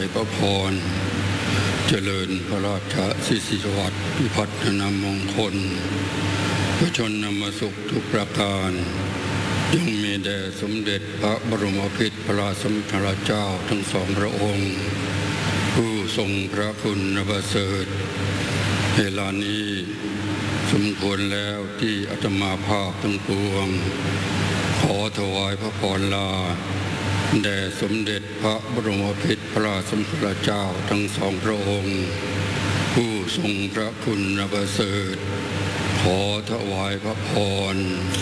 ยพระพรเจริญพระราชสิริสวัสดิ์พิพัฒนมงคลพระชนมสุขทุกประการจงมีแด่สมเด็จพระบรมพิตรพระราชสมภารเจ้าทั้งสองพระองค์ผู้ทรงพระคุณประเสริฐเวลานี้สมควรแล้วที่อาตมาภาพทั้งปวงขอถวายพระพรลาแด่สมเด็จพระบรมพิตรพระราชสมภารเจ้าทั้งสองพระองค์ผู้ทรงพระคุณประเสริฐขอถวายพระพร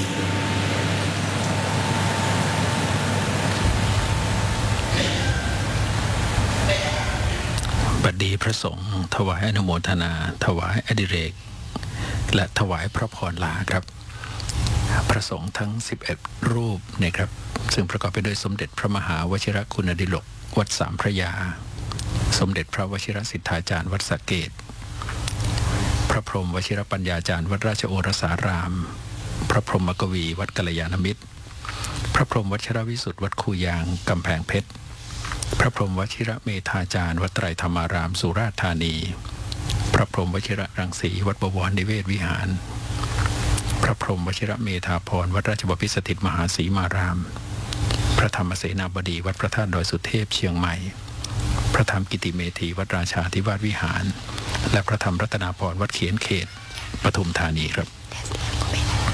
บัดนี้พระสงฆ์ถวายอนุโมทนาถวายอดิเรกและถวายพระพรลาครับพระสงฆ์ทั้ง11รูปนะครับซึ่งประกอบไปด้วยสมเด็จพระมหาวชิรคุณดิลกวัดสามพระยาสมเด็จพระวชิรสิทธาจารย์วัดสระเกษพระพรหมวชิรปัญญาจารย์วัดราชโอรสารามพระพรหมกวีวัดกัลยาณมิตรพระพรหมวชิรวิสุทธิ์วัดคูยางกำแพงเพชรพระพรหมวชิรเมธาจารย์วัดไตรธรรมารามสุราษฎร์ธานีพระพรหมวชิรรังสีวัดบวรนิเวศวิหารพระพรหมวชิรเมธาพรวัดราชบพิตรสถิตมหาศรีมารามพระธรรมเสนาบดีวัดพระธาตุดอยสุเทพเชียงใหม่พระธรรมกิติเมธีวัดราชาธิวาสวิหารและพระธรรมรัตนาพรวัดเขียนเขตปทุมธานีครับ